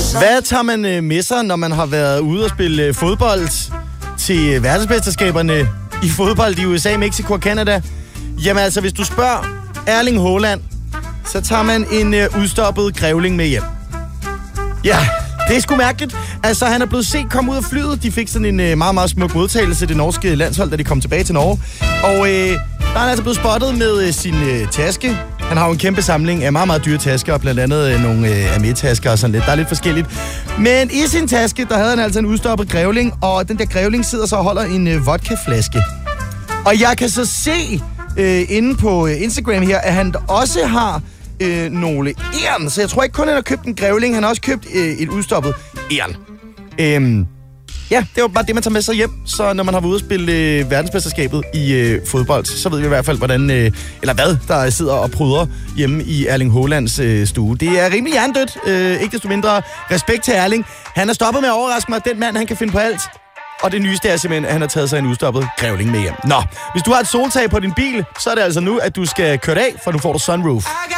Hvad tager man med sig, når man har været ude og spille fodbold til verdensmesterskaberne i fodbold i USA, Mexico og Canada? Jamen altså, hvis du spørger Erling Haaland, så tager man en udstoppet grævling med hjem. Ja, det er sgu mærkeligt. Altså, han er blevet set komme ud af flyet. De fik sådan en meget, meget smuk modtagelse, det norske landshold, da de kom tilbage til Norge. Og der er han altså blevet spottet med sin taske. Han har jo en kæmpe samling af meget, meget dyre tasker, og blandt andet nogle Amé-tasker og sådan lidt. Der er lidt forskelligt. Men i sin taske, der havde han altså en udstoppet grævling, og den der grævling sidder så og holder en vodkaflaske. Og jeg kan så se inde på Instagram her, at han også har nogle æren. Så jeg tror ikke kun, han har købt en grævling, han har også købt et udstoppet æren. Ja, det var bare det, man tager med sig hjem. Så når man har været ude at spille verdensmesterskabet i fodbold, så ved vi i hvert fald, hvordan, eller hvad, der sidder og pryder hjemme i Erling Haalands stue. Det er rimelig hjernedødt. Ikke desto mindre respekt til Erling. Han er stoppet med at overraske mig. Den mand, han kan finde på alt. Og det nyeste er simpelthen, at han har taget sig en udstoppet grævling med hjem. Nå, hvis du har et soltag på din bil, så er det altså nu, at du skal køre af, for nu får du sunroof.